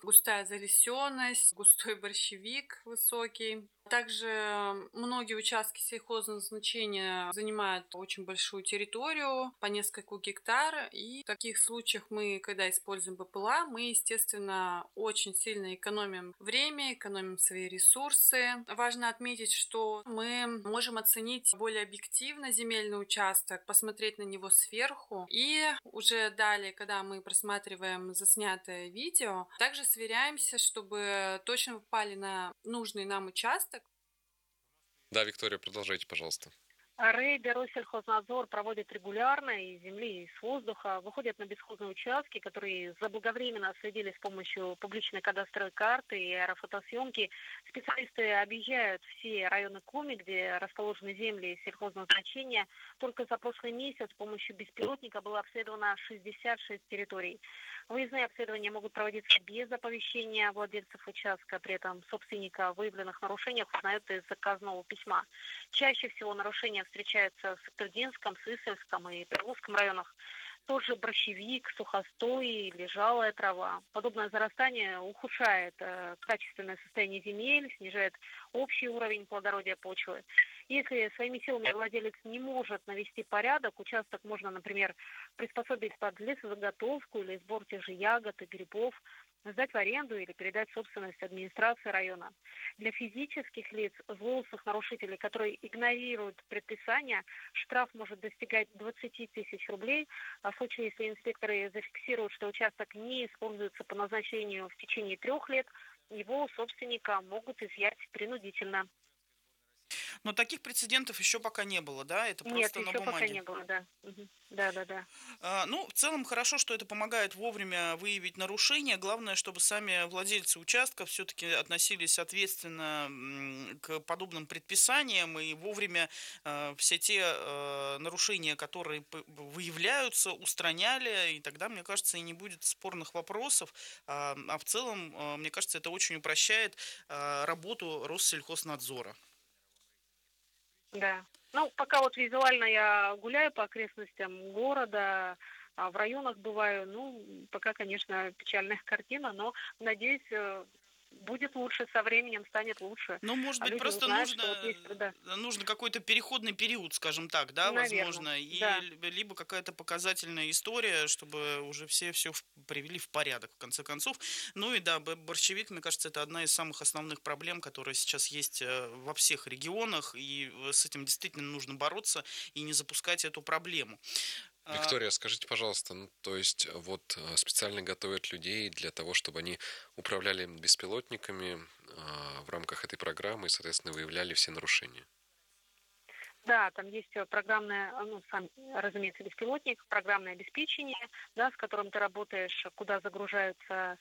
густая залесенность, густой борщевик высокий. Также многие участки сельхозназначения занимают очень большую территорию, по нескольку гектар. И в таких случаях мы, когда используем БПЛА, мы, естественно, очень сильно экономим время, экономим свои ресурсы. Важно отметить, что мы можем оценить более объективно земельный участок, посмотреть на него сверху. И уже далее, когда мы просматриваем заснятое видео, также сверяемся, чтобы точно попали на нужный нам участок. Да, Виктория, продолжайте, пожалуйста. Рейды Россельхознадзор проводит регулярно из земли, и с воздуха, выходят на бесхозные участки, которые заблаговременно отследили с помощью публичной кадастровой карты и аэрофотосъемки. Специалисты объезжают все районы Коми, где расположены земли сельхозназначения. Только за прошлый месяц с помощью беспилотника было обследовано 66 территорий. Выездные обследования могут проводиться без оповещения владельцев участка, при этом собственника о выявленных нарушениях узнают из заказного письма. Чаще всего нарушения встречаются в Сахтардинском, Сысольском и Приволжском районах. Тоже борщевик, сухостой, лежалая трава. Подобное зарастание ухудшает качественное состояние земель, снижает общий уровень плодородия почвы. Если своими силами владелец не может навести порядок, участок можно, например, приспособить под лесозаготовку или сбор тех же ягод и грибов, сдать в аренду или передать собственность администрации района. Для физических лиц, злостных нарушителей, которые игнорируют предписания, штраф может достигать 20 тысяч рублей. А в случае, если инспекторы зафиксируют, что участок не используется по назначению в течение 3 лет, его собственника могут изъять принудительно. Но таких прецедентов еще пока не было, да? Это Нет, просто на еще пока бумаге. не было, да. Да. Ну, в целом хорошо, что это помогает вовремя выявить нарушения. Главное, чтобы сами владельцы участков все-таки относились ответственно к подобным предписаниям и вовремя все те нарушения, которые выявляются, устраняли, и тогда, мне кажется, и не будет спорных вопросов. А в целом, мне кажется, это очень упрощает работу Россельхознадзора. Да. Ну, пока вот визуально я гуляю по окрестностям города, в районах бываю, ну, пока, конечно, печальная картина, но, надеюсь, будет лучше, со временем станет лучше. Ну, может А быть, люди просто узнают, что вот есть труда. нужно какой-то переходный период, скажем так, да, Наверное, возможно, и да. либо какая-то показательная история, чтобы уже все привели в порядок, в конце концов. Ну и да, борщевик, мне кажется, это одна из самых основных проблем, которые сейчас есть во всех регионах, и с этим действительно нужно бороться и не запускать эту проблему. Виктория, скажите, пожалуйста, ну, то есть вот специально готовят людей для того, чтобы они управляли беспилотниками в рамках этой программы и, соответственно, выявляли все нарушения? Да, там есть программное, ну, сам, разумеется, беспилотник, программное обеспечение, да, с которым ты работаешь, куда загружаются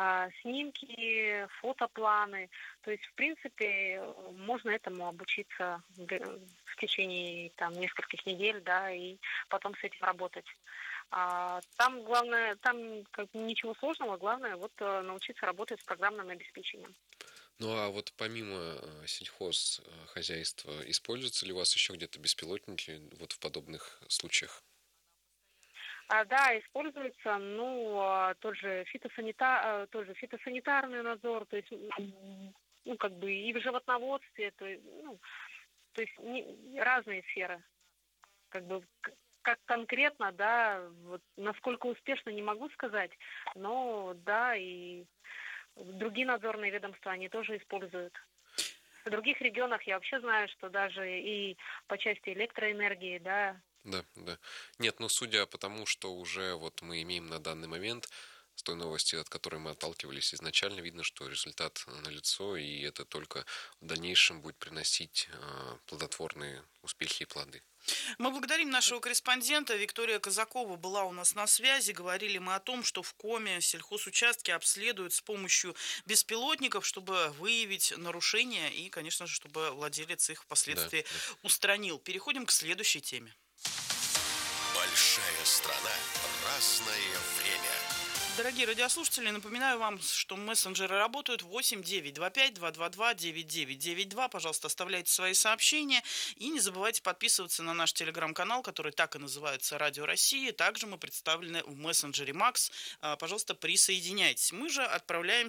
снимки, фотопланы. То есть, в принципе, можно этому обучиться в течение там нескольких недель, да, и потом с этим работать. Там главное, там как бы ничего сложного, главное вот научиться работать с программным обеспечением. Ну а вот помимо сельхозхозяйства, используются ли у вас еще где-то беспилотники вот в подобных случаях? Да, используется, ну, тот же фитосанитарный надзор, то есть, ну, как бы и в животноводстве, то есть разные сферы, как бы, как конкретно, да, вот насколько успешно не могу сказать, но да, и другие надзорные ведомства, они тоже используют. В других регионах я вообще знаю, что даже и по части электроэнергии, да. Да, да. Нет, ну судя по тому, что уже вот мы имеем на данный момент, с той новости, от которой мы отталкивались изначально, видно, что результат налицо, и это только в дальнейшем будет приносить плодотворные успехи и плоды. Мы благодарим нашего корреспондента. Виктория Казакова была у нас на связи. Говорили мы о том, что в Коме сельхозучастки обследуют с помощью беспилотников, чтобы выявить нарушения и, конечно же, чтобы владелец их впоследствии устранил. Переходим к следующей теме. Большая страна, разное время. Дорогие радиослушатели, напоминаю вам, что мессенджеры работают 8-925-222-9992. Пожалуйста, оставляйте свои сообщения и не забывайте подписываться на наш телеграм-канал, который так и называется «Радио России». Также мы представлены в мессенджере Макс. Пожалуйста, присоединяйтесь. Мы же отправляемся